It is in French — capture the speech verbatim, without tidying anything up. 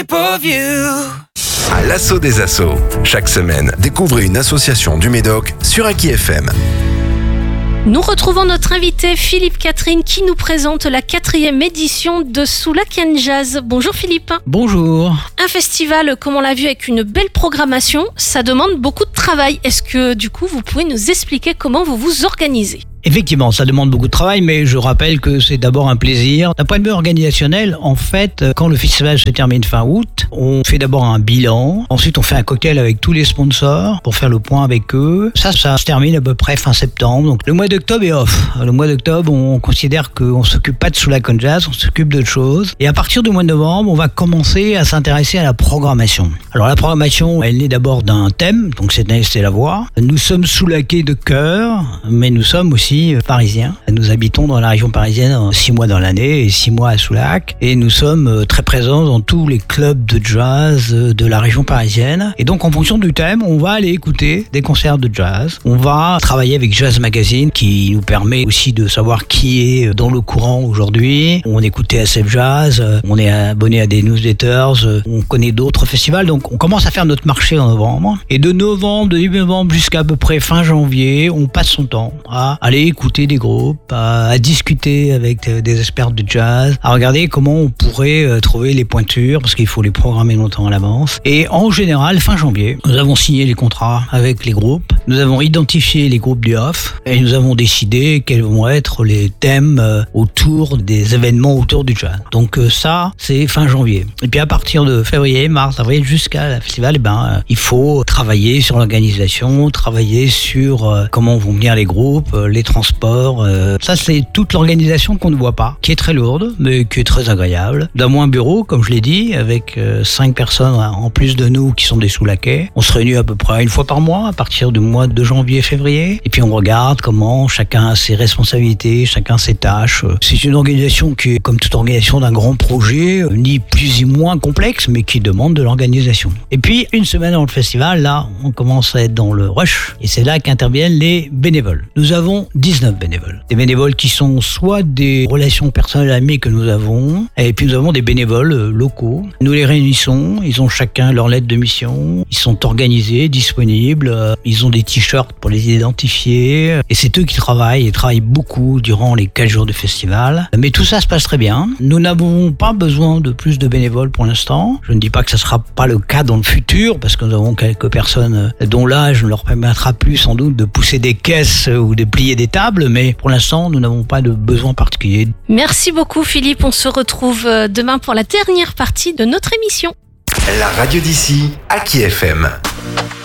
À l'assaut des assos. Chaque semaine, découvrez une association du Médoc sur Aki F M. Nous retrouvons notre invité Philippe Catherine qui nous présente la quatrième édition de Soulaken Jazz. Bonjour Philippe. Bonjour. Un festival, comme on l'a vu, avec une belle programmation, ça demande beaucoup de travail. Est-ce que du coup vous pouvez nous expliquer comment vous vous organisez ? Effectivement, ça demande beaucoup de travail, mais je rappelle que c'est d'abord un plaisir. D'un point de vue organisationnel, en fait, quand le festival se termine fin août, on fait d'abord un bilan. Ensuite, on fait un cocktail avec tous les sponsors pour faire le point avec eux. Ça, ça se termine à peu près fin septembre. Donc, le mois d'octobre est off. Le mois d'octobre, on considère qu'on s'occupe pas de Soulaken Jazz, on s'occupe d'autre chose. Et à partir du mois de novembre, on va commencer à s'intéresser à la programmation. Alors, la programmation, elle naît d'abord d'un thème. Donc, cette année, c'est la voix. Nous sommes soulakés de cœur, mais nous sommes aussi parisiens. Nous habitons dans la région parisienne six mois dans l'année et six mois à Soulac. Et nous sommes très présents dans tous les clubs de jazz de la région parisienne. Et donc, en fonction du thème, on va aller écouter des concerts de jazz. On va travailler avec Jazz Magazine qui nous permet aussi de savoir qui est dans le courant aujourd'hui. On écoute T S F Jazz, on est abonné à des newsletters, on connaît d'autres festivals. Donc, on commence à faire notre marché en novembre. Et de novembre, de début novembre jusqu'à à peu près fin janvier, on passe son temps à aller écouter des groupes, à, à discuter avec des experts de jazz, à regarder comment on pourrait euh, trouver les pointures, parce qu'il faut les programmer longtemps à l'avance. Et en général, fin janvier, nous avons signé les contrats avec les groupes, nous avons identifié les groupes du off, et nous avons décidé quels vont être les thèmes euh, autour des événements autour du jazz. Donc euh, ça, c'est fin janvier. Et puis à partir de février, mars, avril, jusqu'à la festival, eh ben, euh, il faut travailler sur l'organisation, travailler sur euh, comment vont venir les groupes, euh, les transport, euh, ça c'est toute l'organisation qu'on ne voit pas, qui est très lourde, mais qui est très agréable. Dans mon bureau, comme je l'ai dit, avec euh, cinq personnes en plus de nous qui sont des Soulakais. On se réunit à peu près une fois par mois, à partir du mois de janvier, février, et puis on regarde comment chacun a ses responsabilités, chacun ses tâches. C'est une organisation qui est comme toute organisation d'un grand projet, ni plus ni moins complexe, mais qui demande de l'organisation. Et puis, une semaine avant le festival, là, on commence à être dans le rush, et c'est là qu'interviennent les bénévoles. Nous avons dix-neuf bénévoles. Des bénévoles qui sont soit des relations personnelles amies que nous avons, et puis nous avons des bénévoles locaux. Nous les réunissons, ils ont chacun leur lettre de mission, ils sont organisés, disponibles, ils ont des t-shirts pour les identifier, et c'est eux qui travaillent, et travaillent beaucoup durant les quatre jours du festival. Mais tout ça se passe très bien. Nous n'avons pas besoin de plus de bénévoles pour l'instant. Je ne dis pas que ça ne sera pas le cas dans le futur, parce que nous avons quelques personnes dont l'âge ne leur permettra plus sans doute de pousser des caisses ou de plier des tables, mais pour l'instant, nous n'avons pas de besoin particulier. Merci beaucoup Philippe, on se retrouve demain pour la dernière partie de notre émission. La radio d'ici, Aki F M.